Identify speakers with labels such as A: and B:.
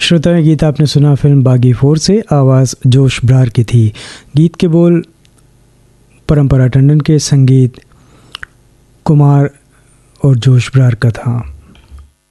A: श्रोताएं, गीत आपने सुना फिल्म बागी 4 से, आवाज़ जोश ब्रार की थी। गीत के बोल परंपरा टंडन के, संगीत कुमार और जोश ब्रार का था।